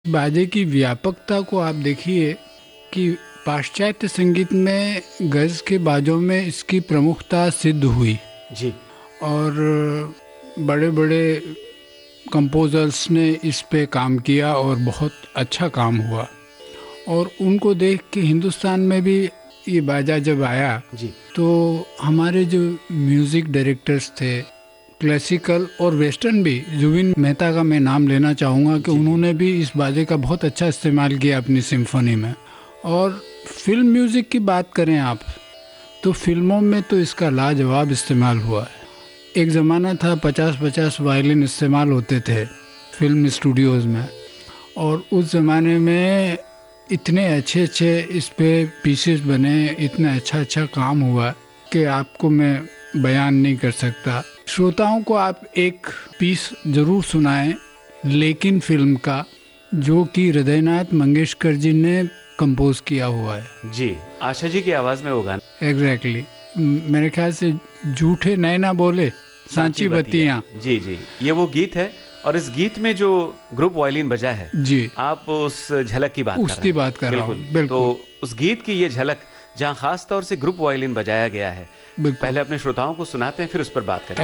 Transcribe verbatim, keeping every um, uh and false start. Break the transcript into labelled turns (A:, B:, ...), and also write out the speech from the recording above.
A: बाजे की व्यापकता को आप देखिए कि पाश्चात्य संगीत में गज़ के बाजों में इसकी प्रमुखता सिद्ध हुई
B: जी।
A: और बड़े बड़े कंपोज़र्स ने इस पे काम किया और बहुत अच्छा काम हुआ और उनको देख के हिंदुस्तान में भी ये बाजा जब आया
B: जी।
A: तो हमारे जो म्यूज़िक डायरेक्टर्स थे क्लासिकल और वेस्टर्न भी, जुबिन मेहता का मैं नाम लेना चाहूँगा कि उन्होंने भी इस बाजे का बहुत अच्छा इस्तेमाल किया अपनी सिम्फनी में। और फिल्म म्यूज़िक की बात करें आप तो फिल्मों में तो इसका लाजवाब इस्तेमाल हुआ है। एक ज़माना था पचास पचास वायलिन इस्तेमाल होते थे फिल्म स्टूडियोज़ में और उस ज़माने में इतने अच्छे अच्छे इस पे पीसेस बने, इतना अच्छा अच्छा काम हुआ कि आपको मैं बयान नहीं कर सकता। श्रोताओं को आप एक पीस ज़रूर सुनाएं लेकिन फिल्म का, जो कि हृदयनाथ मंगेशकर जी ने कंपोज किया हुआ है।
B: जी, आशा जी की आवाज़ में वो गाना।
A: Exactly exactly. मेरे ख्याल से झूठे नए ना बोले सांची बत्तियाँ।
B: जी जी, ये वो गीत है और इस गीत में जो ग्रुप वायलिन बजा है
A: जी,
B: आप उस झलक की बात कर रहे हैं।
A: उसकी बात कर रहा हूँ। बिल्कुल।
B: तो उस गीत की ये झलक जहाँ खास तौर से ग्रुप वायलिन बजाया गया है, पहले अपने श्रोताओं को सुनाते हैं फिर उस पर बात करें।